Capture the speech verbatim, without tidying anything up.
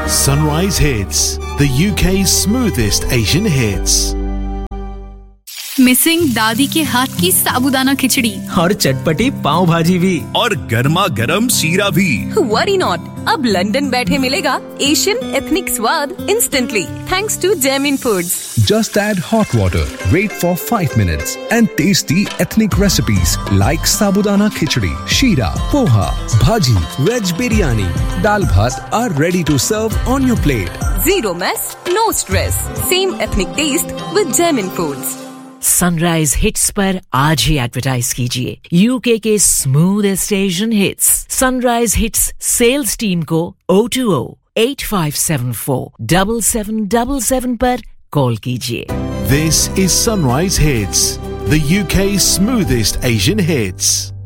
Sunrise Hits, the U K's smoothest Asian hits. Missing दादी के हाथ की साबूदाना खिचड़ी और चटपटी पाव भाजी भी और गर्मा गर्म सीरा भी। वरी नॉट, अब लंदन बैठे मिलेगा एशियन एथनिक स्वाद instantly thanks to जेमिन foods. Just add hot water, wait for five minutes and tasty ethnic recipes like sabudana khichdi, sheera, poha, bhaji, veg biryani, dal bhat are ready to serve on your plate. Zero mess, no stress. Same ethnic taste with Gemin Foods. Sunrise hits पर आज ही advertise कीजिए UK के smoothest Asian hits. Sunrise hits sales team को O two O eight five seven four seven seven seven seven पर call कीजिए। This is Sunrise Hits, the U K's smoothest Asian hits.